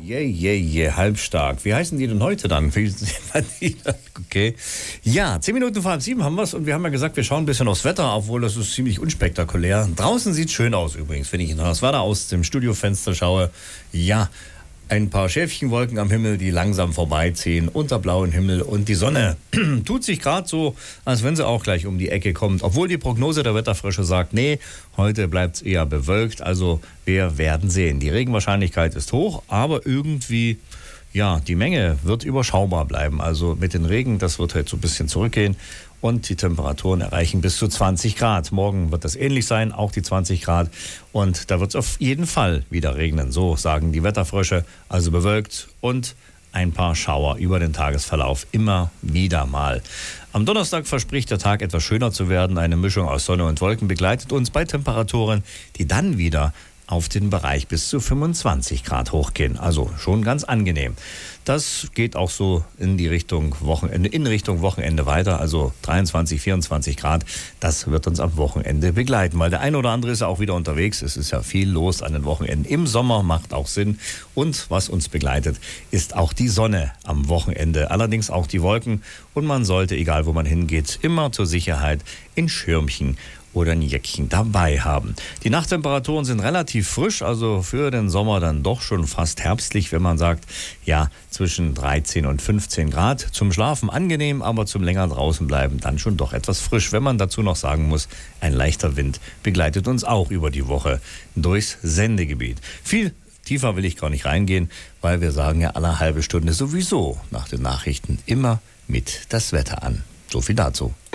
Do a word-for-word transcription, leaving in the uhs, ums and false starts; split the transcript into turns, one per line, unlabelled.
Je, je, je, halbstark. Wie heißen die denn heute dann? Okay. Ja, zehn Minuten vor halb sieben haben wir es und wir haben ja gesagt, wir schauen ein bisschen aufs Wetter, obwohl das ist ziemlich unspektakulär. Draußen sieht es schön aus übrigens, wenn ich nach das Wetter aus dem Studiofenster schaue. Ja, ein paar Schäfchenwolken am Himmel, die langsam vorbeiziehen, unter blauen Himmel und die Sonne tut sich gerade so, als wenn sie auch gleich um die Ecke kommt. Obwohl die Prognose der Wetterfrösche sagt, nee, heute bleibt es eher bewölkt, also wir werden sehen. Die Regenwahrscheinlichkeit ist hoch, aber irgendwie, ja, die Menge wird überschaubar bleiben. Also mit den Regen, das wird halt so ein bisschen zurückgehen. Und die Temperaturen erreichen bis zu zwanzig Grad. Morgen wird das ähnlich sein, auch die zwanzig Grad. Und da wird es auf jeden Fall wieder regnen, so sagen die Wetterfrösche. Also bewölkt und ein paar Schauer über den Tagesverlauf immer wieder mal. Am Donnerstag verspricht der Tag etwas schöner zu werden. Eine Mischung aus Sonne und Wolken begleitet uns bei Temperaturen, die dann wieder auf den Bereich bis zu fünfundzwanzig Grad hochgehen. Also schon ganz angenehm. Das geht auch so in die Richtung Wochenende, in Richtung Wochenende weiter. Also dreiundzwanzig, vierundzwanzig Grad. Das wird uns am Wochenende begleiten, weil der eine oder andere ist ja auch wieder unterwegs. Es ist ja viel los an den Wochenenden. Im Sommer macht auch Sinn. Und was uns begleitet, ist auch die Sonne am Wochenende. Allerdings auch die Wolken. Und man sollte, egal wo man hingeht, immer zur Sicherheit in Schirmchen oder ein Jäckchen dabei haben. Die Nachttemperaturen sind relativ frisch, also für den Sommer dann doch schon fast herbstlich, wenn man sagt, ja, zwischen dreizehn und fünfzehn Grad. Zum Schlafen angenehm, aber zum länger draußen bleiben dann schon doch etwas frisch. Wenn man dazu noch sagen muss, ein leichter Wind begleitet uns auch über die Woche durchs Sendegebiet. Viel tiefer will ich gar nicht reingehen, weil wir sagen ja alle halbe Stunde sowieso nach den Nachrichten immer mit das Wetter an. So viel dazu.